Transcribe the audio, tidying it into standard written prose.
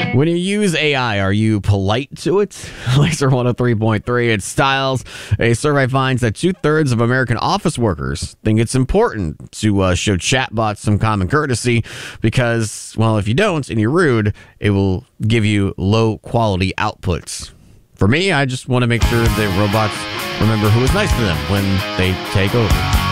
When you use AI, are you polite to it? Laser 103.3, it styles. A survey finds that 2/3 of American office workers think it's important to show chatbots some common courtesy because, well, if you don't and you're rude, it will give you low quality outputs. For me, I just want to make sure that robots remember who was nice to them when they take over.